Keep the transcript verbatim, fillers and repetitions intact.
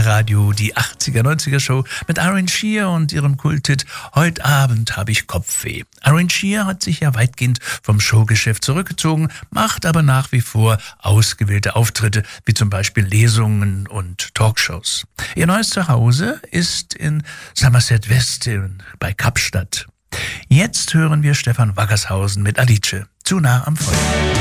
Radio, die achtziger, neunziger Show mit Irene Shear und ihrem Kulthit Heute Abend habe ich Kopfweh. Irene Shear hat sich ja weitgehend vom Showgeschäft zurückgezogen, macht aber nach wie vor ausgewählte Auftritte, wie zum Beispiel Lesungen und Talkshows. Ihr neues Zuhause ist in Somerset West bei Kapstadt. Jetzt hören wir Stefan Wackershausen mit Alice, zu nah am Feuer.